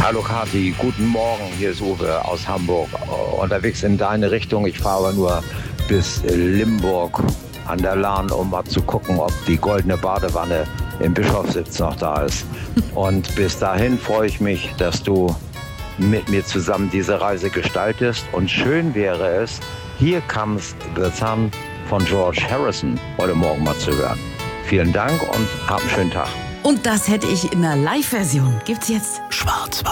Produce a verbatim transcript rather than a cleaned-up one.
Hallo Kathi, guten Morgen, hier ist Uwe aus Hamburg, unterwegs in deine Richtung. Ich fahre aber nur bis Limburg an der Lahn, um mal zu gucken, ob die goldene Badewanne im Bischofssitz noch da ist. Und bis dahin freue ich mich, dass du mit mir zusammen diese Reise gestaltest. Und schön wäre es, Here Comes the Sun von George Harrison heute Morgen mal zu hören. Vielen Dank und hab einen schönen Tag. Und das hätte ich in einer Live-Version. Gibt's jetzt? Schwarzwald.